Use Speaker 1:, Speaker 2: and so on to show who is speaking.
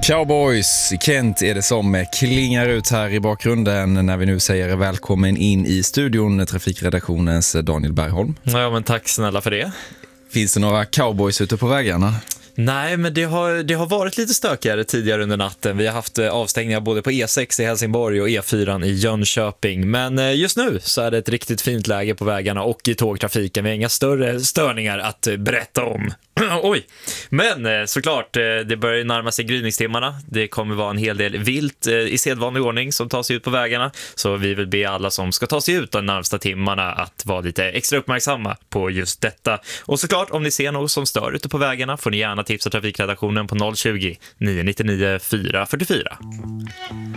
Speaker 1: Cowboys, Kent är det som klingar ut här i bakgrunden när vi nu säger välkommen in i studion, trafikredaktionens Daniel Bergholm.
Speaker 2: Ja, men tack snälla för det.
Speaker 1: Finns det några cowboys ute på vägarna?
Speaker 2: Nej, men det har varit lite stökigare tidigare under natten. Vi har haft avstängningar både på E6 i Helsingborg och E4 i Jönköping. Men just nu så är det ett riktigt fint läge på vägarna och i tågtrafiken. Vi har inga större störningar att berätta om. Oj, men såklart, det börjar närma sig gryningstimmarna. Det kommer vara en hel del vilt i sedvanlig ordning som tar sig ut på vägarna. Så vi vill be alla som ska ta sig ut de närmsta timmarna att vara lite extra uppmärksamma på just detta. Och såklart, om ni ser något som stör ute på vägarna får ni gärna tipsa trafikredaktionen på 020 999 444.